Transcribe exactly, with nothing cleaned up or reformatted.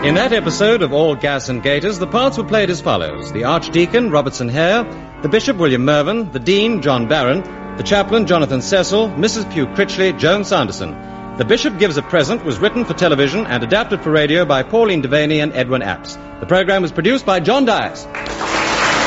In that episode of All Gas and Gaiters, the parts were played as follows. The Archdeacon, Robertson Hare, the Bishop, William Mervyn, the Dean, John Barron, the Chaplain, Jonathan Cecil, Missus Pugh Critchley, Joan Sanderson. The Bishop Gives a Present was written for television and adapted for radio by Pauline Devaney and Edwin Apps. The program was produced by John Dias.